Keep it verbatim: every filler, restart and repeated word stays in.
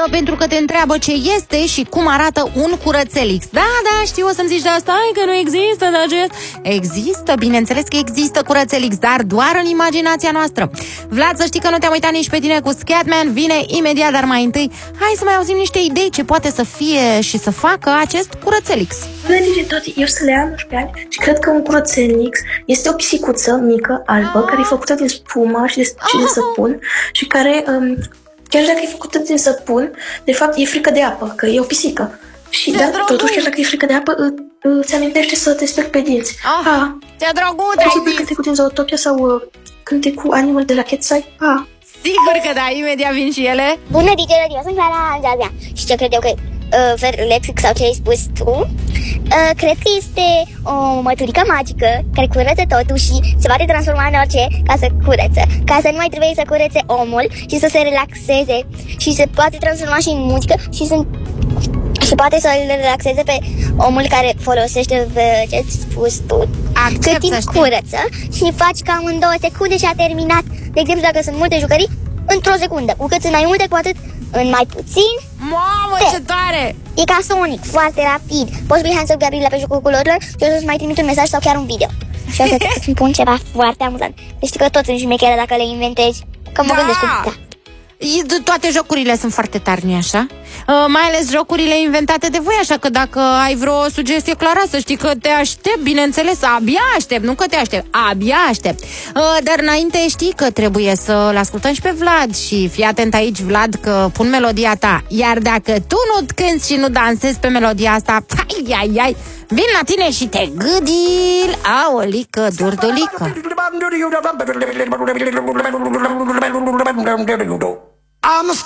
există pentru că te întreabă ce este și cum arată un curățelix. Da, da, știu, o să-mi zici de asta, ai că nu există de acest. Există, bineînțeles că există curățelix, dar doar în imaginația noastră. Vlad, să știi că nu te-am uitat nici pe tine cu Scatman, vine imediat, dar mai întâi hai să mai auzim niște idei ce poate să fie și să facă acest curățelix. Până dintre toate, eu sunt Lea, nouăsprezece ani, și cred că un curățelix este o pisicuță mică, albă, care e făcută din spumă și de, și de săpun și care, um, chiar dacă e făcută din săpun, de fapt e frică de apă, că e o pisică. Și da, totuși, chiar dacă e frică de apă, îți amintește să te speli pe dinți. Ah, ah. Ce drăguț ai zis! Cântecul din Zootopia sau uh, cântecul Animal de la Cat's-Eye? Ah. Sigur că da, imediat vin și ele. Bună, D J Radio, sunt Clara Zazea. Și ce cred eu că uh, Ferlexic sau ce ai spus tu, uh, cred că este o măturică magică care curăță totul și se poate transforma în orice ca să cureță. Ca să nu mai trebuie să curețe omul și să se relaxeze. Și se poate transforma și în muzică și sunt și poate să îl relaxeze pe omul care folosește ce-ți spus tu. Accept, cât timp curăță și faci cam în două secunde și a terminat. De exemplu, dacă sunt multe jucării, într-o secundă. Cu cât sunt mai multe, cu atât în mai puțin. Mamă, ce tare! E ca Sonic, foarte rapid. Poți pui Hands Up Gabriela pe jocul culorilor și o să-ți mai trimit un mesaj sau chiar un video. Și o să-ți spun ceva foarte amuzant. Deci știi că toți sunt șmechere dacă le inventezi. Că mă da. gândesc cu da. Toate jocurile sunt foarte tari, nu-i așa? Uh, mai ales jocurile inventate de voi, așa că dacă ai vreo sugestie clară, să știi că te aștept, bineînțeles, abia aștept, nu că te aștept, abia aștept. Uh, dar înainte știi că trebuie să-l ascultăm și pe Vlad și fii atent aici, Vlad, că pun melodia ta. Iar dacă tu nu cânti și nu dansezi pe melodia asta, ai, ai, ai, vin la tine și te gâdil, aolică, durdulică. I'm